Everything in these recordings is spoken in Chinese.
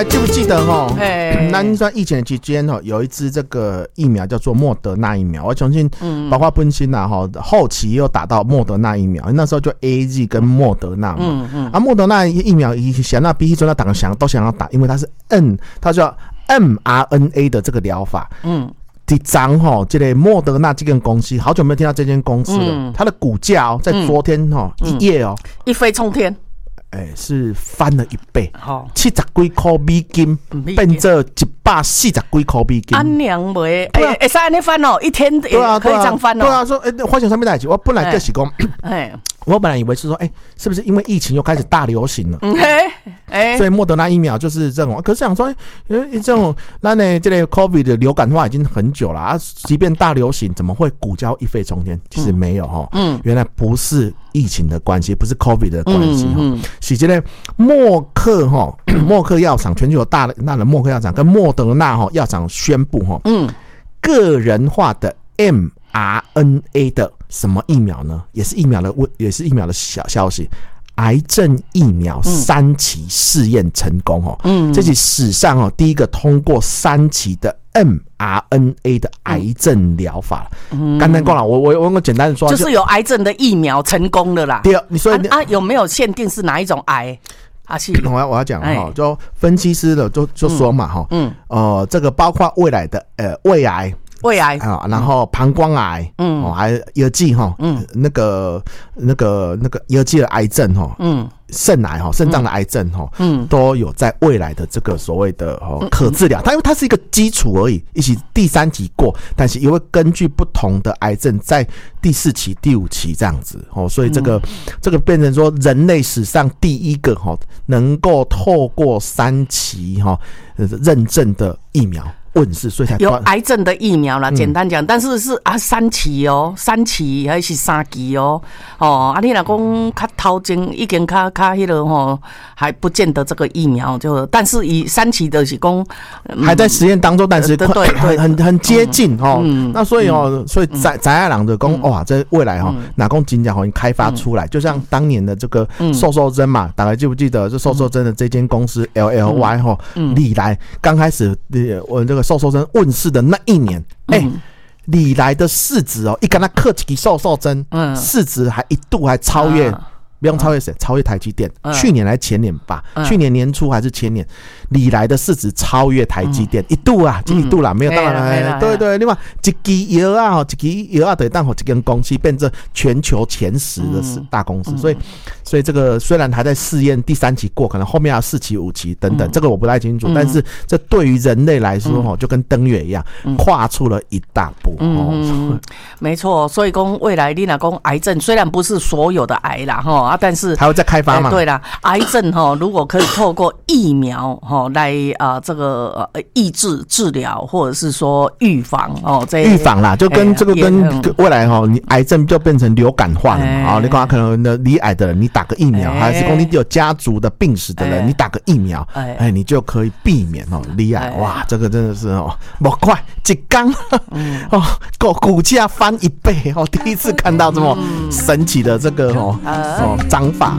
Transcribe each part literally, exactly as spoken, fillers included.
还记不记得哈？咱在疫情期间哈，有一支这个疫苗叫做莫德纳疫苗，我相信包括本身呐哈，后期又打到莫德纳疫苗，那时候就 A Z 跟莫德纳嘛。嗯嗯。啊，莫德纳疫苗以前那比起那党想都想要打，因为它是 N， 它叫 M R N A 的这个疗法。嗯。第张哈，这个莫德纳这间公司，好久没有听到这间公司了。嗯、它的股价哦，在昨天哈、嗯、一夜哦、嗯， 一飞冲天。 哎、欸，是翻了一倍，七十几块美金变做一百四十几块美金。 安娘袂，哎，会使安尼翻哦，一天也可以这样翻哦。 对啊，说哎，发生什么代志？我本来就是讲，哎，我本来以为是说，哎、欸，是不是因为疫情又开始大流行了？嗯嘿，哎，所以莫德纳疫苗就是这种。可是想说，因为这种那呢，这类 COVID 的流感化已经很久了啊，即便大流行，怎么会股价一飞冲天？其实没有哈，嗯，原来不是疫情的关系，不是 COVID 的关系哈。嗯嗯是这个默克哈，默克药厂全球大大的默克药厂跟莫德纳哈药厂宣布哈，嗯，个人化的 M R N A 的什么疫苗呢？也是疫苗的，也是疫苗的小消息。癌症疫苗三期试验成功哦，嗯，这是史上哦第一个通过三期的 M R N A 的癌症疗法。嗯，简单讲啦，我我我我简单的说， 就是有癌症的疫苗成功了啦。 对，你说你啊, 啊有没有限定是哪一种癌？啊是， 我要我要讲哈，就分析师的就就说嘛哈，嗯，呃，这个包括未来的呃胃癌。 胃癌啊，然后膀胱癌，嗯，哦，还有腰肌哈，嗯，那个那个那个腰肌的癌症哈，嗯，肾癌哈，肾脏的癌症哈，嗯，都有在未来的这个所谓的哦可治疗。它因为它是一个基础而已，一起第三期过，但是也会根据不同的癌症在第四期、第五期这样子哦，所以这个、嗯、这个变成说人类史上第一个哈能够透过三期哈认证的疫苗。问世，所以才有癌症的疫苗啦。嗯、简单讲，但是是啊三期哦，三期还是三期哦，哦啊你若讲较头前已经较较迄个吼，还不见得这个疫苗就，但是以三期的是讲、 嗯、还在实验当中，但是、呃、对对很很很接近哦、嗯。那所以哦，嗯、所以翟翟爱郎的讲、嗯、哇，这未来哈、哦，哪公金奖好像开发出来、嗯，就像当年的这个瘦瘦针嘛，嗯、大家记不记得？这瘦瘦针的这间公司 L L Y 哈、嗯，历来刚开始我这个。瘦瘦针问世的那一年，哎、欸，李来的市值哦，一跟他克起瘦瘦针，嗯，市值还一度还超越，啊、不用超越谁？超越台积电。嗯、去年还前年吧、嗯，去年年初还是前年，李来的市值超越台积电、嗯、一度啊，就一度啦，嗯、没有当然，哎，对对，另外一支药啊，一支药啊得当好一间公司变成全球前十的大公司，嗯、所以。所以这个虽然还在试验第三期过，可能后面要四期、五期等等，嗯、这个我不太清楚。嗯、但是这对于人类来说，嗯、就跟登月一样，嗯、跨出了一大步。嗯， 嗯没错。所以讲未来你若讲癌症，虽然不是所有的癌啦，哈啊，但是还会再开发嘛。 对啦，癌症哈，如果可以透过疫苗哈来啊、呃、这个呃抑制、治疗，或者是说预防哦，这预防啦，就跟这个跟未来哈，你癌症就变成流感化了嘛。啊，你看可能的罹癌的人，你打。打个疫苗，还是说你有家族的病史的人，你打个疫苗，哎，你就可以避免哦罹癌。哇，这个真的是哦，不快一缸哦，股股价翻一倍哦，第一次看到这么神奇的这个哦哦章法。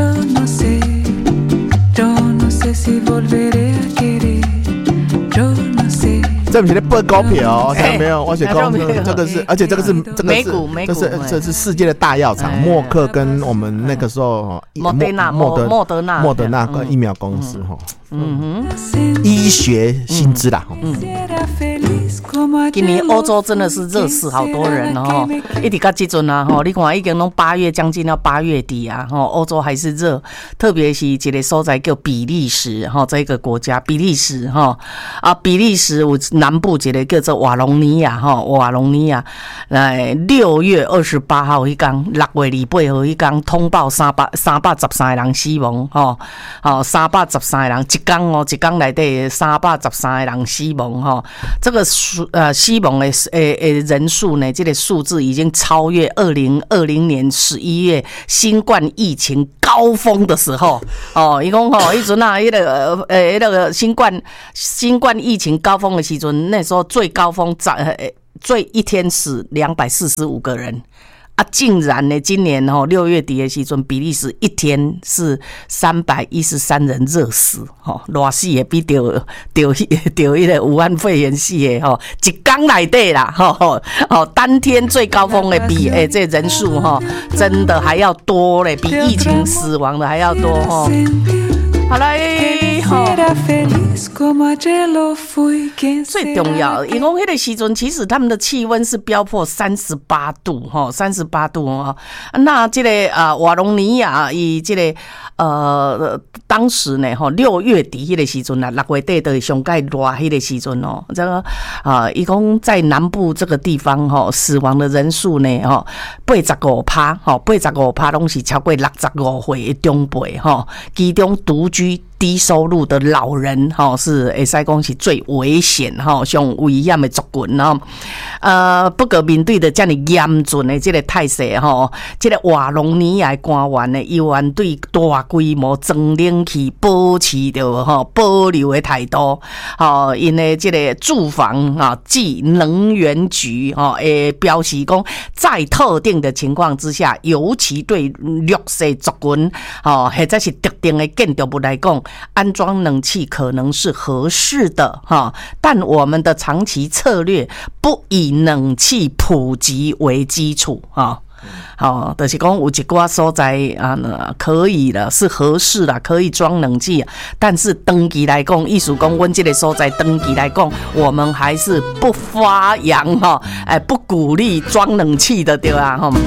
这不是在报股票哦，看到没有？我写公这个是，而且这个是这个是，这是这是世界的大药厂，默克跟我们那个时候莫德纳、 莫德莫德纳、 莫德纳跟疫苗公司哈，嗯哼，医学薪资啦，嗯。 今年欧洲真的是热死好多人哦，一直到这阵啊，吼，你看已经拢八月将近到八月底啊，吼，欧洲还是热，特别是一个所在叫比利时，吼，这个国家比利时，吼啊，比利时有南部一个叫做瓦隆尼亚，吼，瓦隆尼亚，来六月二十八号迄天，六月二八号迄天通报三百三百十三个人死亡，吼，吼三百十三个人，一天哦，一天内底三百十三个人死亡，吼，这个数呃。死亡的诶诶人数呢？这个数字已经超越二零二零年十一月新冠疫情高峰的时候哦。伊讲吼，迄阵啊，迄个诶那个新冠新冠疫情高峰的时阵，那时候最高峰在最一天死两百四十五个人。 啊，竟然呢，今年吼六月底的时阵，比利时一天是三百一十三人热死，吼，热死也比得得得一个武汉肺炎死的吼，一天内底啦，吼吼，当天最高峰的比诶、欸、这人数吼，真的还要多嘞，比疫情死亡的还要多吼。好嘞，吼。最重要，因为迄个时阵，其实他们的气温是飙破三十八度，吼，三十八度哦。那这个呃瓦隆尼亚以这个呃当时呢，吼六月底迄个时阵啊，六月底的上盖热迄个时阵哦，这个啊，伊讲在南部这个地方吼，死亡的人数呢，吼八十五趴，吼八十五趴拢是超过六十五岁的长辈，吼，其中独居低收入的老人哈是会使讲是最危险哈，上危险的族群哈。呃，不过面对的这么严峻的这个态势哈，这个瓦隆尼亚官员呢，依然对大规模装冷气保持着哈保留的态度。哈，因为这个住房啊及能源局哈诶表示讲，在特定的情况之下，尤其对弱势族群哈或者是特定的建筑物来讲，安装冷气可能是合适的哈，但我们的长期策略不以冷气普及为基础哈。好，就是讲有一寡所在啊，可以了，是合适啦，可以装冷气，但是长期来讲，意思讲，阮这个所在长期来讲，我们还是不发扬哈，哎，不鼓励装冷气的，对吧？哈。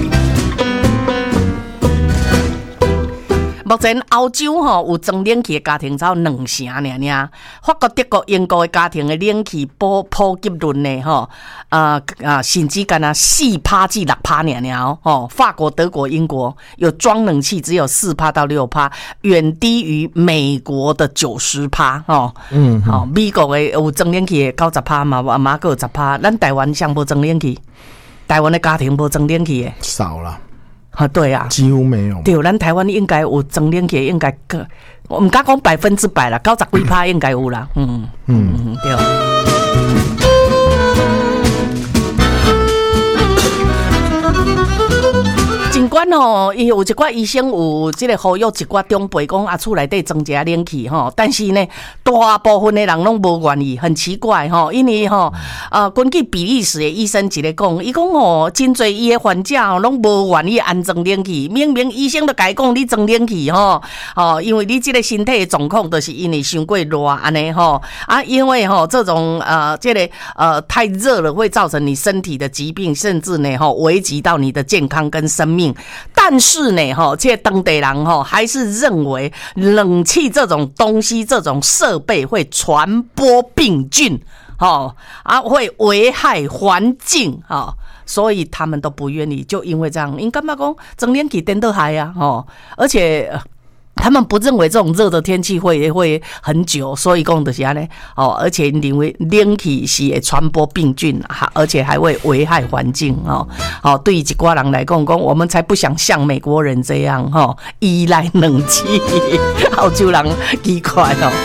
目前欧洲吼有装冷气的家庭只有两成尔尔，法国、德国、英国的家庭的冷气普普及率呢吼，啊啊，甚至干啊四趴至六趴尔尔哦。法国、德国、英国有装冷气只有四趴到六趴，远低于美国的九十趴哦。嗯，好，美国的有装冷气的九十趴嘛，马个有十趴，咱台湾像无装冷气，台湾的家庭无装冷气的少了。 啊，对啊， 几乎没有。 对，咱台湾应该有装冷气，应该个，我唔敢讲百分之百啦，九十几趴应该有啦。嗯嗯嗯，对。尽管哦，伊有一寡医生有即个呼吁一寡长辈讲啊，厝内底装一下冷气吼，但是呢，大部分的人拢无愿意，很奇怪吼，因为吼，呃，根据比利时的医生一个讲，伊讲吼，真侪伊的患者吼，拢无愿意安装冷气，明明医生都甲伊讲你装冷气吼，哦，因为你即个身体的状况都是因为伤过热安尼吼，啊，因为吼这种呃，这个呃太热了会造成你身体的疾病，甚至呢吼危及到你的健康跟生命。但是呢，哈，这当地人哈还是认为冷气这种东西、这种设备会传播病菌，哈啊，会危害环境，哈，所以他们都不愿意。就因为这样，因干嘛讲装冷气颠倒害呀，哈，而且。他们不认为这种热的天气会会很久，所以讲就是安尼哦，而且认为冷气是会传播病菌，而且还会危害环境哦。哦，对于一寡人来讲，讲我们才不想像美国人这样哦，依赖冷气，澳洲人奇怪哦。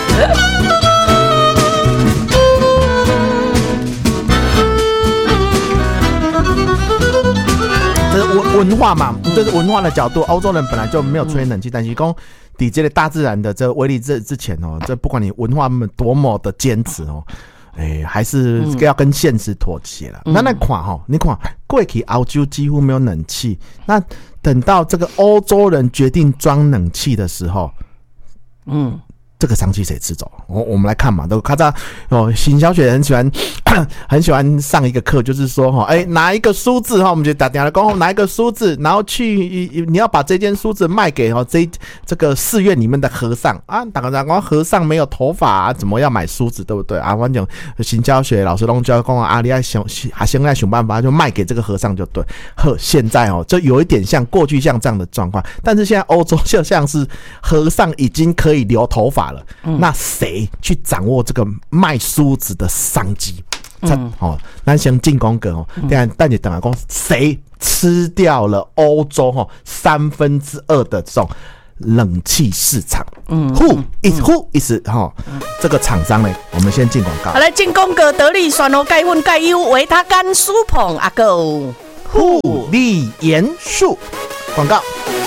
这是文文化嘛，这是文化的角度。欧洲人本来就没有吹冷气，但是讲抵这个大自然的这威力之之前哦，这不管你文化多么的坚持哦，哎，还是要跟现实妥协了。嗯、那那看哈，你看过去欧洲几乎没有冷气，那等到这个欧洲人决定装冷气的时候，嗯。这个商机谁吃走？我我们来看嘛，都看到哦，行销学很喜欢很喜欢上一个课，就是说哈，哎，拿一个梳子哈，我们就打电话讲，拿一个梳子，然后去你要把这件梳子卖给哈这这个寺院里面的和尚啊，打个讲和尚没有头发啊，怎么要买梳子，对不对啊？反正行销学老师都教讲啊，你要想啊，现在想办法就卖给这个和尚就对。呵，现在哦，就有一点像过去像这样的状况，但是现在欧洲就像是和尚已经可以留头发。那谁去掌握这个卖梳子的商机？嗯，哦，咱先进攻个哦，但但你等下讲谁吃掉了欧洲哈三分之二的这种冷气市场？嗯 ，Who is Who is 哈这个厂商呢？我们先进广告。 好来进攻个得力酸哦，钙粉钙优维他甘舒捧阿狗。Who 李延树。广告。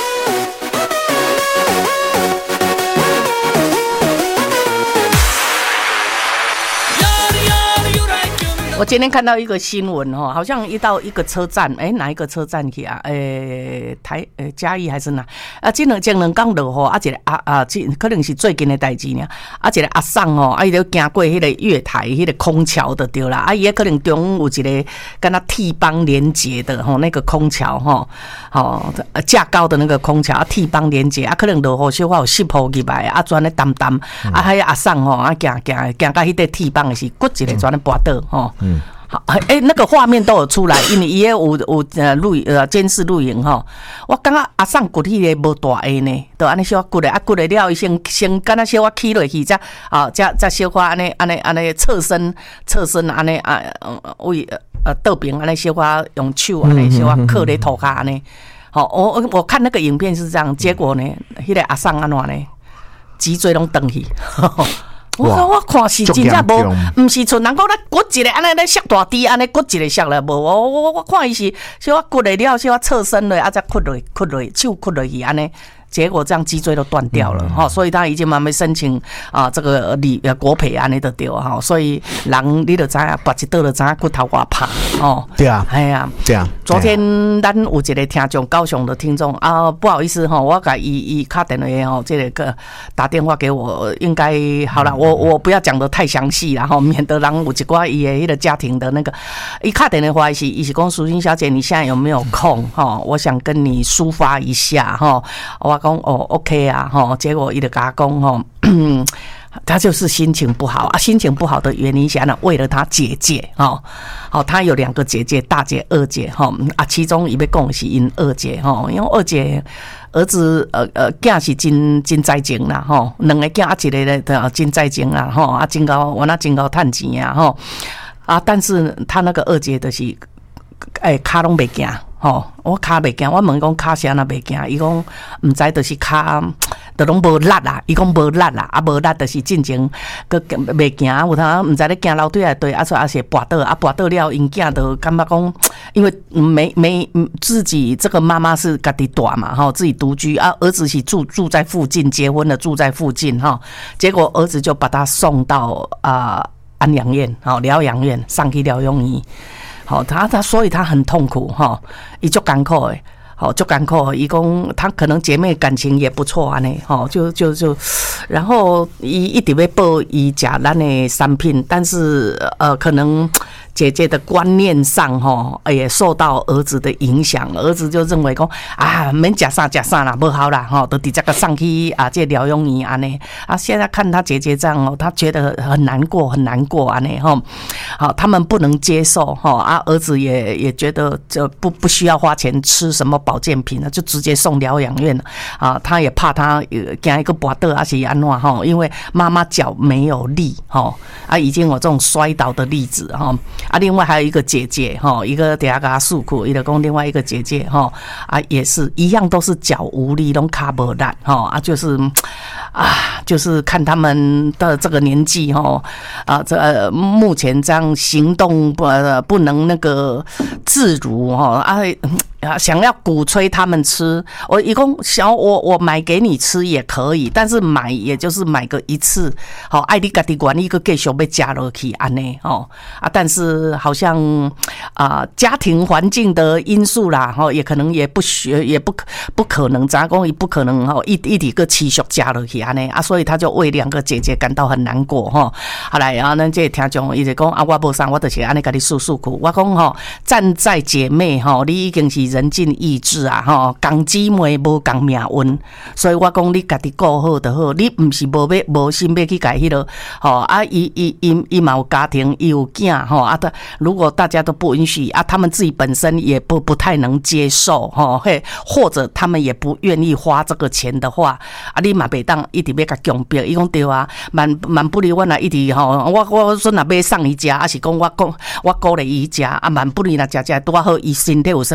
我今天看到一个新闻哦，好像一到一个车站，哎、欸，哪一个车站去啊？哎、欸，台呃嘉义还是哪？啊，这两前两天落雨，啊，一个啊啊，这可能是最近的代志呢。啊，一个阿桑哦，啊，伊就经过迄个月台、迄、那个空桥的对啦。啊，伊可能中有一个跟他替邦连接的吼，那个空桥吼，哦，架高的那个空桥啊，替邦连接啊，可能落雨小可有湿铺入来，啊，转咧澹澹，啊，迄阿桑吼，啊，行行行到迄个替邦的是，骨一个转咧跋倒吼。嗯好，哎、欸，那个画面都有出来，因为伊也有有呃录呃监视录影吼。我感觉阿送骨迄个无大个呢，都安尼小骨的，啊骨的了，伊先先敢若小可起落去，才啊才才小可安尼安尼安尼侧身侧身安尼啊为呃倒平安尼小可用手安尼小可靠咧涂骹安尼。好，我我看那个影片是这样，结果呢，迄、那个阿送安怎呢？脊椎拢断去。我我看是真正无，毋是像人讲咱骨一个安尼咧削大滴，安尼骨一个削了无。我我我看伊是小可骨了了，小可侧身了，啊再骨落骨落手骨落去安尼。结果这样脊椎都断掉了哈、嗯，所以他已经慢慢申请啊这个理呃国赔安尼就对哈，所以人你就知啊，拔一刀就知骨头外拍哦。 对啊， 哎呀， 对啊。 昨天咱有一个听众高雄的听众啊，不好意思哈，我给伊伊打电话哈，这个打电话给我，应该好了，我我不要讲得太详细了哈，免得人有一寡伊的迄个家庭的那个，伊打电话是伊是讲淑欣小姐，你现在有没有空哈？我想跟你抒发一下哈，我。讲哦 ，OK 啊，吼，结果伊就甲我讲吼，他就是心情不好啊，心情不好的原因是呢，为了他姐姐，吼，好，他有两个姐姐，大姐、二姐，吼啊，其中伊要讲的是因二姐，吼，因为二姐儿子呃呃囝是真真在情啦，吼，两个囝啊一个咧真在情啦，吼啊真高，我那真高趁钱啊，吼啊，但是他那个二姐就是诶骹拢袂行。吼，我骹袂行，我问讲骹啥那袂行，伊讲毋知就是骹，都拢无力啦。伊讲无力啦，啊无力就是进前佮袂行，有通毋知咧行楼梯来对，啊所以啊是跋倒，啊跋倒了，因囝都感觉讲，因为没没自己这个妈妈是家己大嘛，吼，自己独居啊，儿子是住住在附近，结婚了住在附近哈，结果儿子就把他送到啊、呃、安养院，好疗养院，上去疗养院。好，他他所以他很痛苦哈，伊足艰苦诶，好足艰苦。伊讲他可能姐妹感情也不错安尼，吼，就就就，然后伊一直要报伊食咱的产品，但是呃可能。姐姐的观念上吼，也受到儿子的影响，儿子就认为讲啊，免食啥食啥啦，不好啦，吼，都直接个上去啊，这疗养院安尼啊。现在看他姐姐这样哦，他觉得很难过，很难过安尼吼。好，他们不能接受吼啊，儿子也也觉得这不不需要花钱吃什么保健品了，就直接送疗养院啊。他也怕他惊一个跋倒啊是安怎吼，因为妈妈脚没有力吼啊，已经有这种摔倒的例子吼。啊，另外还有一个姐姐哈，一个等下给她诉苦，一个讲另外一个姐姐哈啊，也是一样，都是脚无力，拢卡无力哈啊，就是啊，就是看他们的这个年纪哈啊，这、呃、目前这样行动不、呃、不能那个自如哈啊。想要鼓吹他们吃，我一共想我我买给你吃也可以，但是买也就是买个一次，好，爱你家己管一个继续要加落去安尼哦啊，但是好像啊、呃、家庭环境的因素啦，哈，也可能也不学也不不可能，咱讲也不可能哈一一底个持续加落去安尼啊，所以他就为两个姐姐感到很难过哈。后来啊，咱这听众伊就讲啊，我无啥，我就是安尼甲你诉诉苦，我讲吼，站在姐妹吼，你已经是。人尽意志啊，吼，共姊妹无共命运，所以我讲你家己顾好就好，你毋是无要无心要去改迄个，吼啊，伊伊伊伊嘛有家庭，伊有囝，吼啊，如果大家都不允许啊，他们自己本身也不不太能接受，吼，嘿，或者他们也不愿意花这个钱的话，啊，你嘛袂当一直要甲强迫，伊讲对啊，万万不离阮啊，一直吼，我我说若要送伊食，还是讲我讲我鼓励伊食，啊，万不离若食食拄好，伊身体有啥物出什么。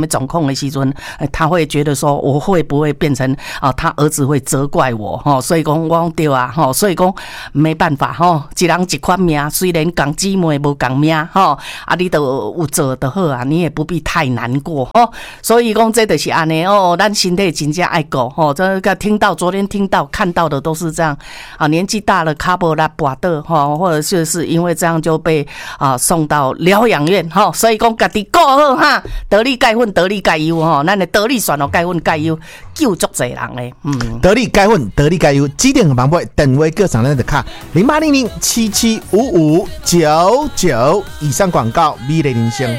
么状况的时阵，他会觉得说我会不会变成啊，他儿子会责怪我哈，所以讲我讲对啊哈，所以讲没办法哈，一人一款命，虽然讲姊妹无讲命哈，啊你都有做就好啊，你也不必太难过哦。所以讲这就是安尼哦，咱身体真正爱顾吼，这个听到昨天听到看到的都是这样啊，年纪大了卡无力跋倒哈，或者就是因为这样就被啊送到疗养院哈，所以讲家己顾好哈，得力钙粉得力钙优哈，咱的得力选哦钙粉钙优救足侪人嘞，嗯， 得力钙粉得力钙优，指定和帮配电话各上咱的卡零八零零七七五五九九，以上广告美丽人生。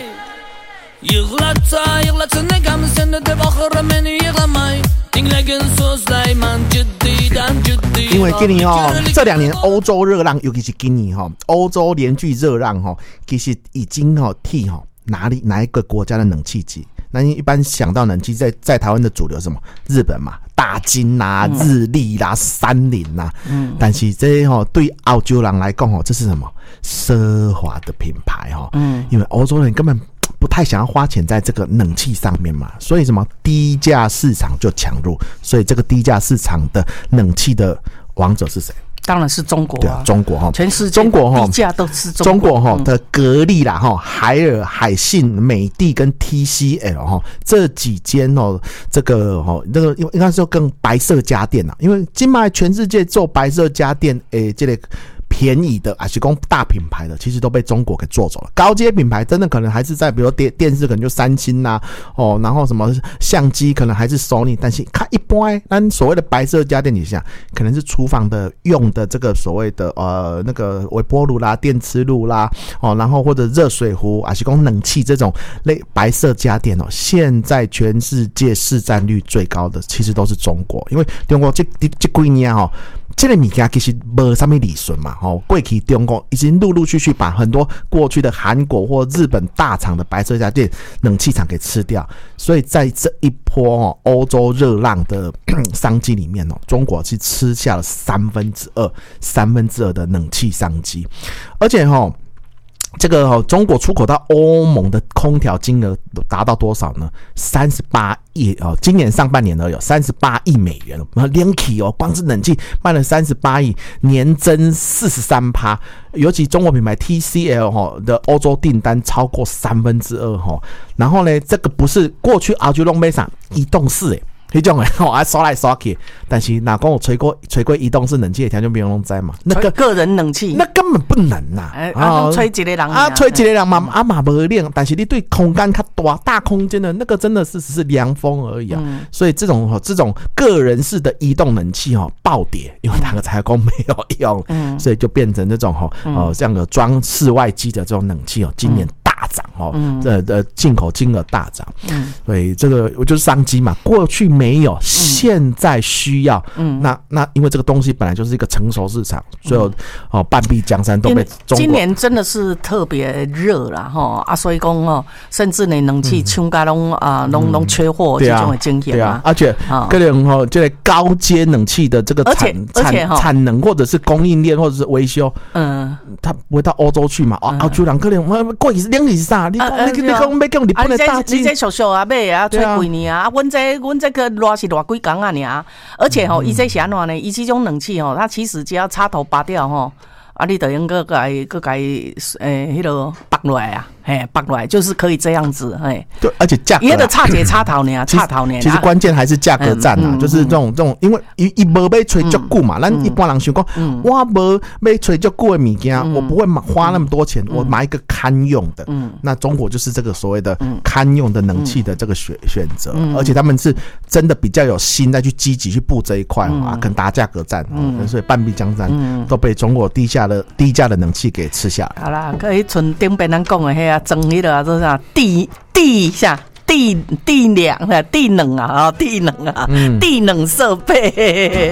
因为今年哦，这两年欧洲热浪，尤其是今年哈，欧洲连续热浪哈，其实已经哦替哈哪里哪一个国家的冷气机？那一般想到冷气在在台湾的主流是什么？日本嘛，大金啦、日立啦、三菱啦，嗯，但是这些哈对澳洲人来讲哦，这是什么奢华的品牌哈？嗯，因为欧洲人根本不太想要花钱在这个冷气上面嘛，所以什么低价市场就强入，所以这个低价市场的冷气的王者是谁？ 当然是中国、啊， 对啊，中国哈， 全世界中国哈， 低价都是中国哈的格力啦哈，海尔、海信、美的跟 T C L 哈这几间哦，这个哈那个应该说跟白色家电啊，因为今麦全世界做白色家电诶，这类、个。便宜的还是讲大品牌的，其实都被中国给做走了。高阶品牌真的可能还是在，比如电电视可能就三星呐、啊，哦，然后什么相机可能还是 Sony， 但是看一般，但所谓的白色家电底下，可能是厨房的用的这个所谓的呃那个微波炉啦、电磁炉啦，哦，然后或者热水壶，还是讲冷气这种类白色家电哦，现在全世界市占率最高的其实都是中国，因为中国这这这几年哦。这个物件其实没什么利润嘛，吼，过去中国已经陆陆续续把很多过去的韩国或日本大厂的白色家电冷气厂给吃掉，所以在这一波哦欧洲热浪的商机里面哦，中国是吃下了三分之二三分之二的冷气商机，而且哈。这个、哦、中国出口到欧盟的空调金额达到多少呢？三十八亿哦，今年上半年而有三十八亿美元了。连起哦，光是冷气卖了三十八亿，年增四十三趴。尤其中国品牌 T C L 哈的欧洲订单超过三分之二哈。然后呢，这个不是过去澳洲拢买啥移动式诶。那种诶，我还刷来刷去，但是哪讲我吹过吹过移动式冷气的条件没有人知嘛？那个个人冷气， 那根本不能呐、啊！ 啊，吹一个人啊，吹一个人嘛，啊嘛无冷，但是你对空间较大大空间的那个真的是只是凉风而已啊。嗯、所以这种这种个人式的移动冷气哈暴跌，因为那个采购没有用，嗯、所以就变成这种哈呃这样的装室外机的这种冷气哦，今年。大涨哦，这的进口金额大涨，嗯，所以这个我就是商机嘛，过去没有，现在需要，嗯，那那因为这个东西本来就是一个成熟市场，所以哦半壁江山都被中国。 今年真的是特别热啦哈啊，所以讲哦，甚至呢冷气厂家拢啊拢拢缺货这种的经验嘛，而且个人哦，这个高阶冷气的这个产产产能或者是供应链或者是维修，嗯，它不会到欧洲去嘛，啊，澳洲人个人贵是两。是啥？你讲、啊、你你讲要叫日本的大机， 你这俗俗啊买啊，吹贵呢啊！阮这阮这个热是热几工啊尔，而且吼，伊、嗯、这是安怎呢？伊这种冷气吼，它其实只要插头拔掉吼，啊，你就用个个个个诶，迄个拔落来啊。嘿，拔落来就是可以这样子，嘿， 对，而且价格， 也得差节差头呢，差头呢。 其实关键还是价格战啊，嗯、就是这种这种，因为伊伊无要吹足久嘛，咱、嗯、一般人想讲，嗯、我无要吹足久的物件，嗯、我不会花那么多钱，嗯、我买一个堪用的。嗯，那中国就是这个所谓的堪用的冷气的这个选选择，嗯、而且他们是真的比较有心再去积极去布这一块、嗯、啊，跟打价格战，嗯、所以半壁江山都被中国低价的低价的冷气给吃下来。 好啦，可以从顶边咱讲的迄。装迄个啊，这是地地下地地凉啊，地冷啊，地冷啊，地冷设备。